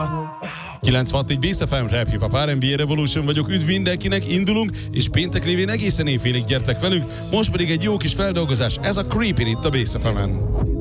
Aha. 96.4 Bass FM, Rap Hip Hop R&B Revolution vagyok, üdv mindenkinek, indulunk, és péntek révén egészen éjfélig gyertek velünk, most pedig egy jó kis feldolgozás, ez a Creepin itt a Bass FM-en.